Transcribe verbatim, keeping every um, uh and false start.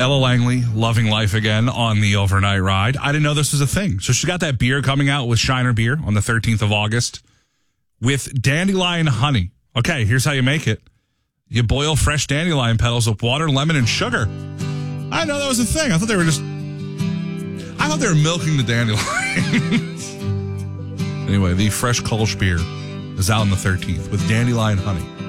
Ella Langley, loving life again on the overnight ride. I didn't know this was a thing. So she got that beer coming out with Shiner Beer on the thirteenth of August with dandelion honey. Okay, here's how you make it. You boil fresh dandelion petals with water, lemon, and sugar. I didn't know that was a thing. I thought they were just... I thought they were milking the dandelions. Anyway, the fresh Kolsch beer is out on the thirteenth with dandelion honey.